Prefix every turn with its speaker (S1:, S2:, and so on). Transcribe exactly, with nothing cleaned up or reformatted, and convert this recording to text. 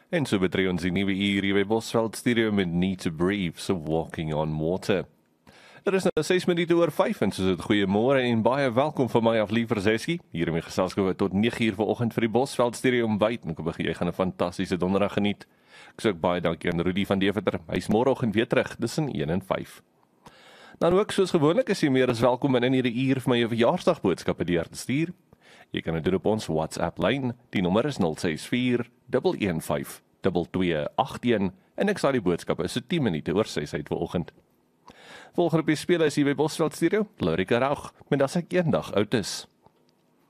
S1: En so betree ons die nuwe uur hier by Bosveld Studio met Need to Breathe, so Walking on Water. Er is nou ses minute oor vyf en soos het goeiemôre en baie welkom van my af Liever Zeski. Hier in my geselskap tot nege uur vanoggend vir die Bosveld Studio ontbyt. En ek hoop jy gaan 'n fantastiese donderdag geniet. Ek sê ook baie dankie aan Rudy van Deventer. Hy's môreoggend weer terug tussen een en vyf. Dan ook soos gewoonlik is jy meer as welkom in hierdie uur vir my 'n verjaarsdagboodskappe deur te stuur. Jy kan dit doen op ons WhatsApp lyn. Die nommer is nul ses vier een een vyf twee twee agt een en ek sal die boodskappe so tien minute oor ses uit vanoggend. Volgende op die speel is hier by Bosveld Studio, Lorika Raug, met as ek eendag oud is.